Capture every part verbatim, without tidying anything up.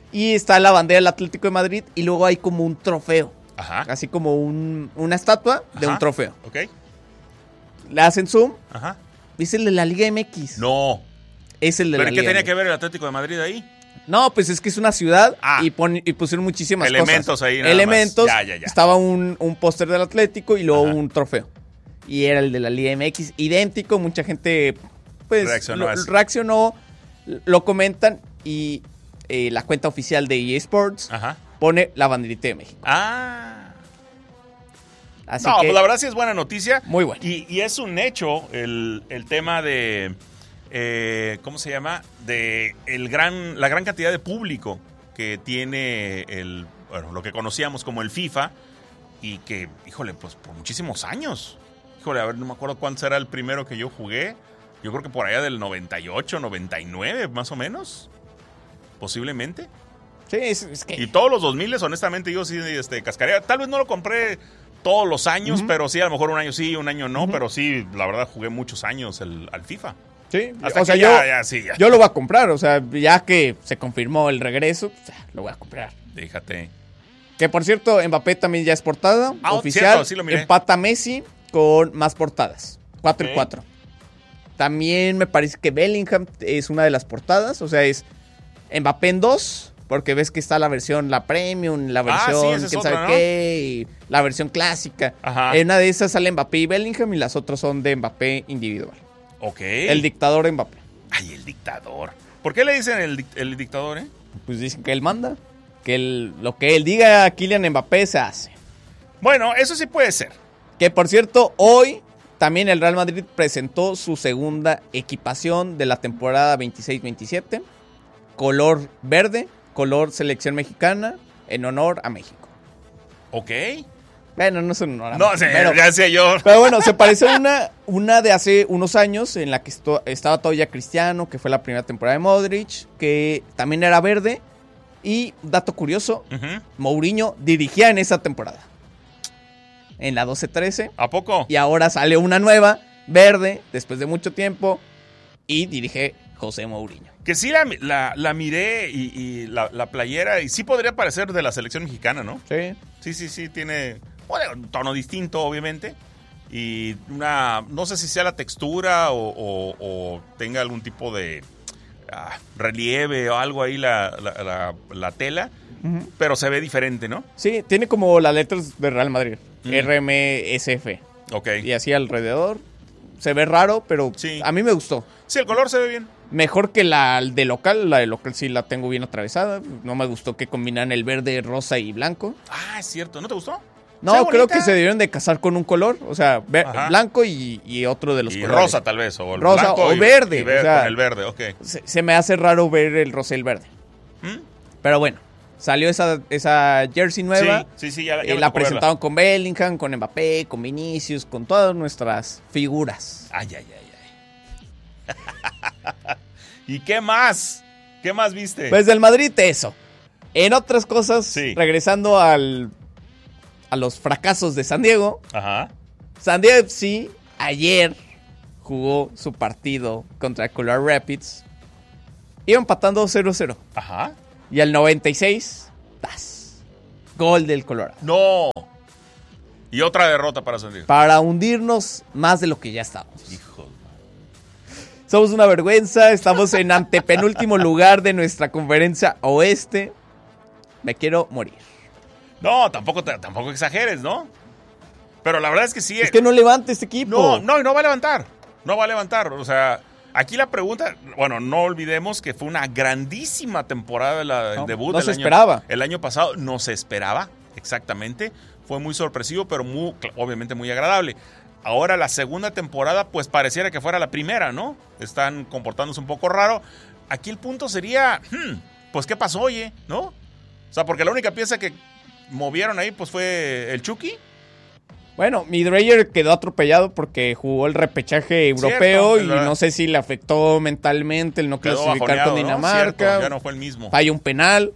Y está la bandera del Atlético de Madrid y luego hay como un trofeo. Ajá. Así como un, una estatua de Ajá. un trofeo. Ok. Le hacen zoom. Ajá. Es el de la Liga M X. No. Es el de ¿Pero la qué Liga tenía M X. que ver el Atlético de Madrid ahí? No, pues es que es una ciudad ah. y, pon, y pusieron muchísimas Elementos cosas. ahí nada Elementos. más. Ya, ya, ya. Estaba un, un póster del Atlético y luego Ajá. un trofeo. Y era el de la Liga M X. Idéntico, mucha gente pues reaccionó, lo, reaccionó lo comentan y eh, la cuenta oficial de E A Sports Ajá. pone la banderita de México. Ah. Así no, que, pues la verdad sí es buena noticia. Muy bueno. Y, y es un hecho el, el tema de, eh, ¿cómo se llama? De el gran, la gran cantidad de público que tiene el, bueno, lo que conocíamos como el FIFA y que, híjole, pues por muchísimos años. Híjole, a ver, no me acuerdo cuál será el primero que yo jugué. Yo creo que por allá del noventa y ocho, noventa y nueve, más o menos. Posiblemente. Sí, es, es que... Y todos los dos mil, honestamente, yo sí este, cascaría. Tal vez no lo compré todos los años, uh-huh. pero sí, a lo mejor un año sí, un año no, uh-huh. pero sí, la verdad, jugué muchos años el, al FIFA. Sí, Hasta o sea, ya, yo, ya, sí, ya. yo lo voy a comprar, o sea, ya que se confirmó el regreso, pues, lo voy a comprar. Déjate. Que por cierto, Mbappé también ya es portada, ah, oficial, cierto, sí lo miré. Empata Messi con más portadas, cuatro okay. y cuatro. También me parece que Bellingham es una de las portadas, o sea, es Mbappé en dos, porque ves que está la versión, la Premium, la versión, ah, sí, quién otra, sabe ¿no? qué, y la versión clásica. Ajá. En una de esas sale Mbappé y Bellingham y las otras son de Mbappé individual. Ok. El dictador Mbappé. Ay, el dictador. ¿Por qué le dicen el, el dictador, eh? Pues dicen que él manda, que él, lo que él diga a Kylian Mbappé se hace. Bueno, eso sí puede ser. Que por cierto, hoy también el Real Madrid presentó su segunda equipación de la temporada veintiséis veintisiete. Color verde, color selección mexicana, en honor a México. Ok. Bueno, no es en honor a no, México. Sí, pero, ya sé yo. Pero bueno, se parece a una, una de hace unos años en la que esto, estaba todavía Cristiano, que fue la primera temporada de Modric, que también era verde. Y, dato curioso, uh-huh. Mourinho dirigía en esa temporada. En la doce trece. ¿A poco? Y ahora sale una nueva, verde, después de mucho tiempo, y dirige José Mourinho. Que sí la, la, la miré y, y la, la playera, y sí podría parecer de la selección mexicana, ¿no? Sí. Sí, sí, sí, tiene bueno, un tono distinto, obviamente. Y una, no sé si sea la textura o, o, o tenga algún tipo de ah, relieve o algo ahí la, la, la, la tela, uh-huh. pero se ve diferente, ¿no? Sí, tiene como las letras de Real Madrid, uh-huh. R M S F. Ok. Y así alrededor. Se ve raro, pero sí. A mí me gustó. Sí, el color se ve bien. Mejor que la de local. La de local sí la tengo bien atravesada. No me gustó que combinan el verde, rosa y blanco. Ah, es cierto. ¿No te gustó? No, creo que se debieron de casar con un color. O sea, ver, blanco y, y otro de los y colores. rosa tal vez. O el rosa blanco o y, verde. Y ver, o sea, con el verde, ok. Se, se me hace raro ver el rosa y el verde. ¿Mm? Pero bueno. Salió esa, esa jersey nueva. Sí, sí, sí, ya, ya eh, la presentaron verla. Con Bellingham, con Mbappé, con Vinicius, con todas nuestras figuras. Ay, ay, ay, ay. ¿Y qué más? ¿Qué más viste? Pues del Madrid eso. En otras cosas, sí. regresando al, a los fracasos de San Diego. Ajá. San Diego F C ayer jugó su partido contra Colorado Rapids. Iba empatando cero cero. Ajá. Y al noventa y seis, ¡tas! Gol del Colorado. ¡No! Y otra derrota para San Diego. Para hundirnos más de lo que ya estábamos. Hijo. Somos una vergüenza. Estamos en antepenúltimo lugar de nuestra conferencia oeste. Me quiero morir. No, tampoco, tampoco exageres, ¿no? Pero la verdad es que sí. Es que no levanta este equipo. No, no, no va a levantar. No va a levantar. O sea... Aquí la pregunta, bueno, no olvidemos que fue una grandísima temporada la, el no, debut. No del se año, esperaba. El año pasado no se esperaba, exactamente. Fue muy sorpresivo, pero muy, obviamente muy agradable. Ahora la segunda temporada, pues pareciera que fuera la primera, ¿no? Están comportándose un poco raro. Aquí el punto sería, hmm, pues ¿qué pasó, oye? ¿No? O sea, porque la única pieza que movieron ahí, pues fue el Chucky. Bueno, mi Dreyer quedó atropellado porque jugó el repechaje europeo. Cierto, y no sé si le afectó mentalmente el no clasificar con Dinamarca. ¿No? Cierto, ya no fue el mismo. Falló un penal.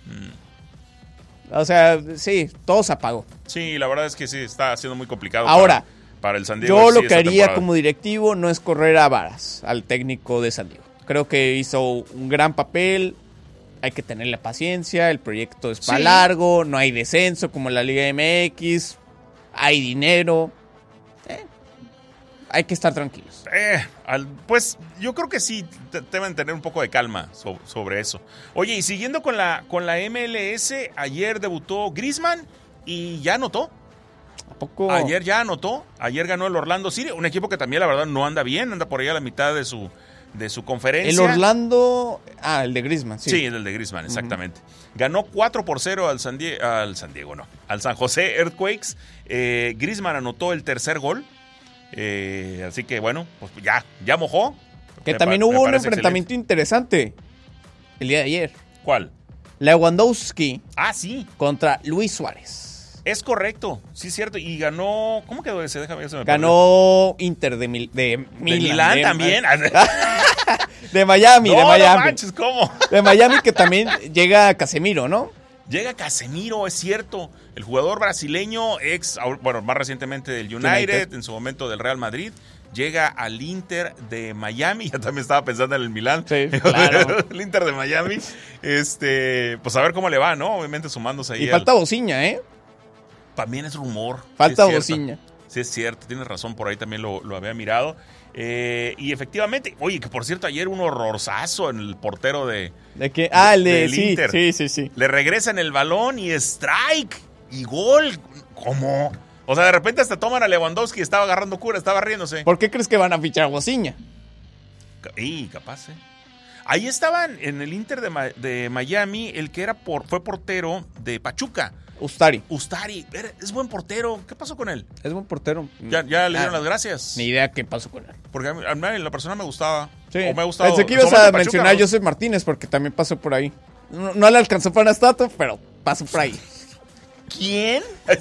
Mm. O sea, sí, todo se apagó. Sí, la verdad es que sí, está siendo muy complicado. Ahora, para, para el San Diego. Yo lo que haría temporada. como directivo no es correr a varas al técnico de San Diego. Creo que hizo un gran papel. hay que tenerle paciencia, el proyecto es Sí. para largo, no hay descenso como en la Liga M X, hay dinero. Eh, hay que estar tranquilos. Eh, al- pues yo creo que sí te- deben tener un poco de calma so- sobre eso. Oye, y siguiendo con la, con la M L S, ayer debutó Griezmann y ya anotó. ¿A poco? Ayer ya anotó, ayer ganó el Orlando City, un equipo que también la verdad no anda bien, anda por ahí a la mitad de su, de su conferencia. El Orlando... Ah, el de Griezmann, sí. Sí, el de Griezmann, exactamente. Ganó cuatro por cero al San, Die- al San Diego, no, al San José Earthquakes. Eh, Griezmann anotó el tercer gol. Eh, así que bueno, pues ya, ya mojó. Que Me también pa- me hubo un parece enfrentamiento interesante el día de ayer. excelente. ¿Cuál? Lewandowski Ah, sí, contra Luis Suárez. es correcto, sí es cierto. Y ganó, ¿cómo quedó ese? Déjame ver si me Ganó Inter de, Mil- de perdió. Milán. de Milán de- también. De Miami, no, de no Miami. manches, ¿cómo? De Miami que también llega Casemiro, ¿no? Llega Casemiro, es cierto. El jugador brasileño, ex, bueno, más recientemente del United, United. en su momento del Real Madrid, llega al Inter de Miami. Ya también estaba pensando en el Milán. Sí, claro. El Inter de Miami. Este, pues a ver cómo le va, ¿no? Obviamente sumándose ahí. Y al- falta Bociña, ¿eh? También es rumor. Falta sí es cierto. Bociña. Sí, es cierto, tienes razón, por ahí también lo, lo había mirado. Eh, y efectivamente, oye, que por cierto, ayer un horrorzazo en el portero de. ¿De qué? Ah, el de... Del Sí, Inter. sí, sí, sí. Le regresan el balón y strike. Y gol. ¿Cómo? O sea, de repente hasta toman a Lewandowski, estaba agarrando cura, estaba riéndose. ¿Por qué crees que van a fichar a Bociña? Y capaz, ¿eh? Ahí estaban en el Inter de, Ma- de Miami, el que era por, fue portero de Pachuca, Ustari. Ustari. Era- Es buen portero. ¿Qué pasó con él? Es buen portero. Ya, ya le dieron Ah, las gracias. Ni idea qué pasó con él. Porque a mí, a mí en la persona me gustaba. Sí. O me ha gustado. Pensé que en su ibas momento a Pachuca, mencionar a ¿no? Joseph Martínez porque también pasó por ahí. No, no le alcanzó para una estatua, pero pasó por ahí. ¿Quién?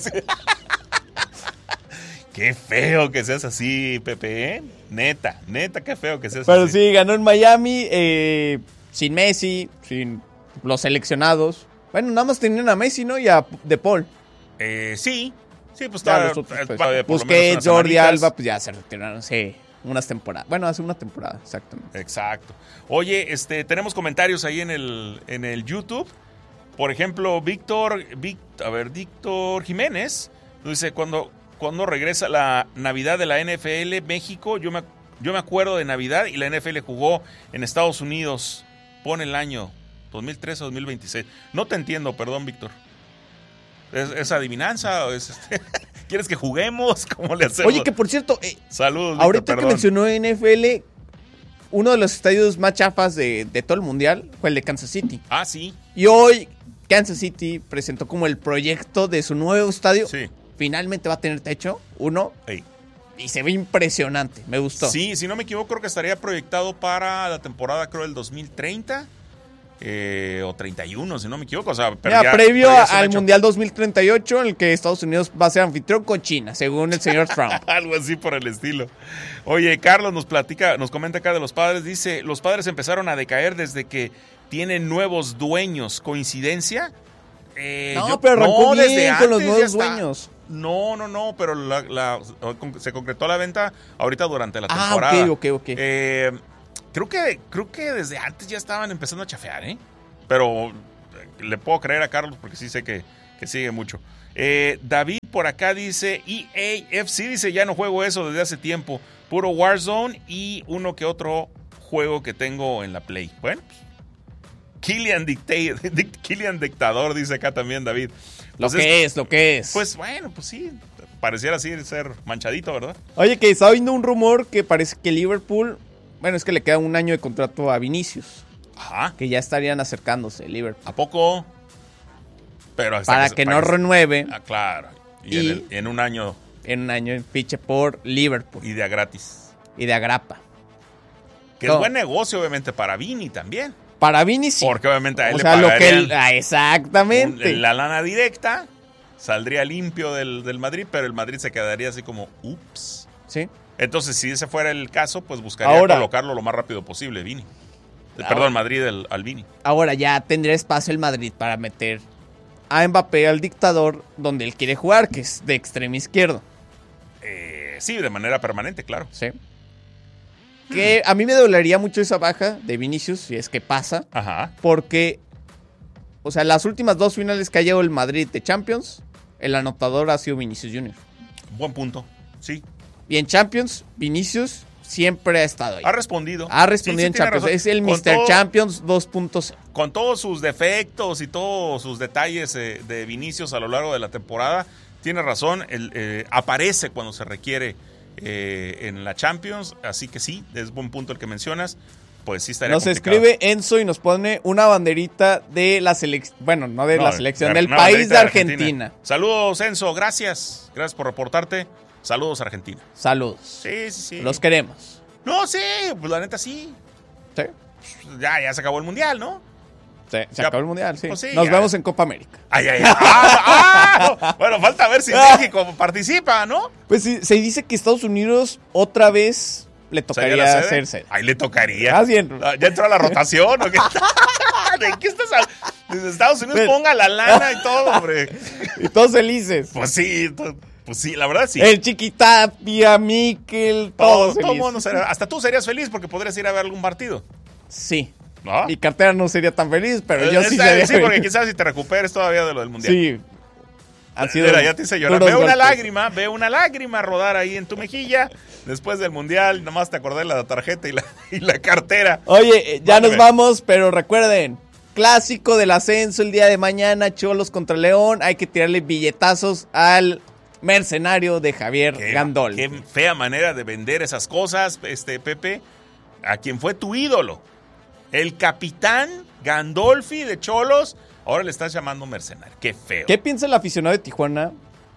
Qué feo que seas así, Pepe, ¿eh? Neta, neta, qué feo que seas Pero así. sí, ganó en Miami, eh, sin Messi, sin los seleccionados. Bueno, nada más tenían a Messi, ¿no? Y a De Paul. Eh, sí, sí, pues Ya está. los otros, pues, por lo menos Busquets, unas Jordi semanitas. Alba, pues ya se retiraron hace unas temporadas. Bueno, hace una temporada, exactamente. Exacto. Oye, este, tenemos comentarios ahí en el, en el YouTube. Por ejemplo, Víctor, Vic- a ver, Víctor Jiménez nos dice, cuando, cuando regresa la Navidad de la N F L México, yo me, yo me acuerdo de Navidad y la N F L jugó en Estados Unidos. Pone el año dos mil trece o dos mil veintiséis. No te entiendo, perdón, Víctor. ¿Es, es adivinanza o es este? ¿Quieres que juguemos? ¿Cómo le hacemos? Oye, que por cierto, eh, Saludos, Víctor, ahorita que perdón. mencionó N F L, uno de los estadios más chafas de, de todo el mundial fue el de Kansas City. Ah, sí. Y hoy Kansas City presentó como el proyecto de su nuevo estadio. Sí. Finalmente va a tener techo, uno, Ey. y se ve impresionante. Me gustó. Sí, si no me equivoco, creo que estaría proyectado para la temporada, creo, del dos mil treinta eh, o treinta y uno, si no me equivoco. O sea, pero Mira, ya- previo pero ya es un al hecho. Mundial dos mil treinta y ocho, en el que Estados Unidos va a ser anfitrión con China, según el señor Trump. Algo así por el estilo. Oye, Carlos nos platica, nos comenta acá de los padres. Dice, los padres empezaron a decaer desde que tienen nuevos dueños. ¿Coincidencia? Eh, No, pero arrancó bien desde con los antes nuevos ya está. dueños. No, no, no, pero la- la- se concretó la venta ahorita durante la Ah, temporada. ok, ok, ok. Eh, creo que, creo que desde antes ya estaban empezando a chafear, ¿eh? Pero eh, le puedo creer a Carlos porque sí sé que, que sigue mucho. Eh, David por acá dice, E A F C dice, ya no juego eso desde hace tiempo. Puro Warzone y uno que otro juego que tengo en la Play. Bueno, pues, Killian, Dicta- Dic- Killian Dictador, dice acá también David. Lo Pues que es, lo que es. Pues bueno, pues sí, pareciera así ser manchadito, ¿verdad? Oye, que estaba viendo un rumor que parece que Liverpool, bueno, es que le queda un año de contrato a Vinicius, Ajá. que ya estarían acercándose Liverpool. ¿A poco? Pero hasta Para se- que no para renueve Ah, claro. Y, Y- en, el- en un año en un año en fiche por Liverpool y de a gratis. y de agrapa. Que No. es buen negocio, obviamente, para Vini también. Para Vini sí. Porque obviamente a él O le sea, lo que pagarían él, ah, exactamente. un- la lana directa, saldría limpio del, del Madrid, pero el Madrid se quedaría así como, ups. Sí. Entonces, si ese fuera el caso, pues buscaría Ahora- colocarlo lo más rápido posible, Vini. Eh, Ahora- Perdón, Madrid el- al Vini. Ahora ya tendría espacio el Madrid para meter a Mbappé al dictador donde él quiere jugar, que es de extremo izquierdo. Eh, sí, de manera permanente, claro. Sí. Que a mí me dolería mucho esa baja de Vinicius, si es que pasa, Ajá. porque o sea, las últimas dos finales que ha llegado el Madrid de Champions, el anotador ha sido Vinicius Junior Buen punto, sí. Y en Champions, Vinicius siempre ha estado ahí. Ha respondido. Ha respondido sí, sí, en Champions. razón. Es el Con mister todo, Champions dos punto cero. Con todos sus defectos y todos sus detalles eh, de Vinicius a lo largo de la temporada, tiene razón, el, eh, aparece cuando se requiere eh, en la Champions, así que sí, es buen punto el que mencionas. Pues sí estaría Nos complicado. escribe Enzo y nos pone una banderita de la selección, bueno, no de No, la selección, de- del una país de banderita Argentina. Saludos, Enzo, gracias. Gracias por reportarte. Saludos, Argentina. Saludos. Sí, sí, sí. Los queremos. No, sí, pues la neta sí. Sí, Ya, ya se acabó el mundial, ¿no? sí, se Ya, acabó el mundial, sí. pues sí, Nos ya. vemos en Copa América. Ay, ay, ay. Ah, ah, bueno, falta ver si México participa, ¿no? Pues sí, se dice que Estados Unidos otra vez le ¿Sería tocaría la sede? hacer sede. Ahí le tocaría. Más bien. Ah, ¿Ya entró a la rotación o qué? ¿De qué estás hablando? Desde Estados Unidos Pero- ponga la lana y todo, hombre. Y todos felices. Pues sí, to- pues sí, la verdad sí. El Chiquitapia, Miquel, todo, todos todo felices. mundo sería- hasta tú serías feliz porque podrías ir a ver algún partido, Sí. ¿no? Mi cartera no sería tan feliz, pero yo sí Esta- sería sí, porque feliz. quién sabe si te recuperes todavía de lo del mundial. Sí. Han sido Mira, ya te hice llorar. duros Veo una golpes. lágrima, veo una lágrima rodar ahí en tu mejilla. Después del mundial, nomás te acordé de la tarjeta y la, y la cartera. Oye, eh, ya Mándame. nos vamos, pero recuerden, clásico del ascenso el día de mañana, Cholos contra León. Hay que tirarle billetazos al mercenario de Javier Qué, Gandol. qué fea manera de vender esas cosas, este Pepe. A quien fue tu ídolo, el capitán Gandolfi de Cholos, ahora le estás llamando mercenario. Qué feo. ¿Qué piensa el aficionado de Tijuana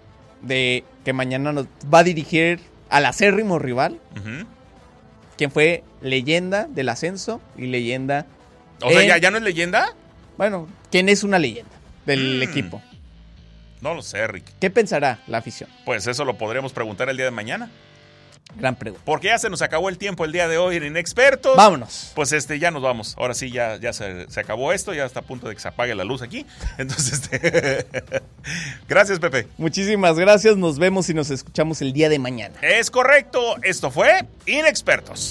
de que mañana nos va a dirigir al acérrimo rival? Ujú. Quien fue leyenda del ascenso y leyenda... O sea, en- ¿ya, ¿ya no es leyenda? Bueno, ¿quién es una leyenda del Mm. equipo? No lo sé, Rick. ¿Qué pensará la afición? Pues eso lo podríamos preguntar el día de mañana. Gran pregunta. Porque ya se nos acabó el tiempo el día de hoy en Inexpertos. Vámonos. Pues este, ya nos vamos. Ahora sí, ya, ya se, se acabó esto. Ya está a punto de que se apague la luz aquí. Entonces, este... gracias, Pepe. Muchísimas gracias. Nos vemos y nos escuchamos el día de mañana. Es correcto. Esto fue Inexpertos.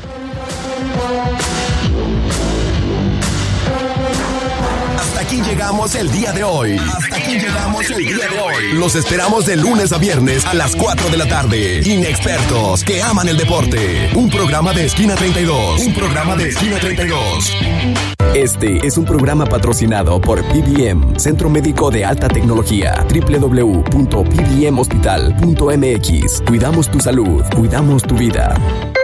Hasta aquí llegamos el día de hoy. Hasta aquí llegamos el día de hoy. Los esperamos de lunes a viernes a las cuatro de la tarde. Inexpertos que aman el deporte. Un programa de Esquina treinta y dos. Un programa de Esquina treinta y dos. Este es un programa patrocinado por P B M, Centro Médico de Alta Tecnología, doble u doble u doble u punto p b m hospital punto m x. Cuidamos tu salud, cuidamos tu vida.